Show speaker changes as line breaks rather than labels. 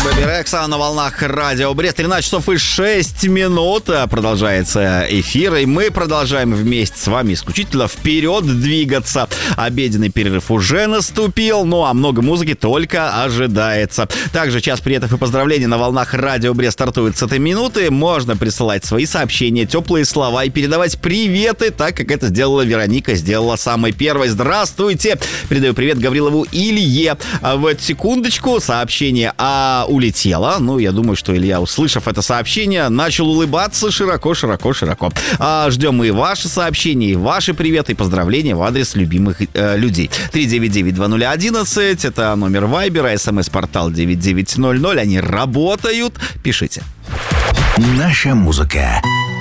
Рекса на волнах Радио Брест. 13 часов и 6 минут. Продолжается эфир. И мы продолжаем вместе с вами исключительно вперед двигаться. Обеденный перерыв уже наступил. Ну а много музыки только ожидается. Также час приветов и поздравлений на волнах Радио Брест стартует с этой минуты. Можно присылать свои сообщения, теплые слова и передавать приветы, так как это сделала Вероника. Сделала самой первой. Здравствуйте. Передаю привет Гаврилову Илье. В эту секундочку сообщение улетело. Ну, я думаю, что Илья, услышав это сообщение, начал улыбаться широко. Ждем мы и ваши сообщения, и ваши приветы, и поздравления в адрес любимых людей. 399-2011, это номер Вайбера, СМС-портал 9900, они работают. Пишите.
Наша музыка.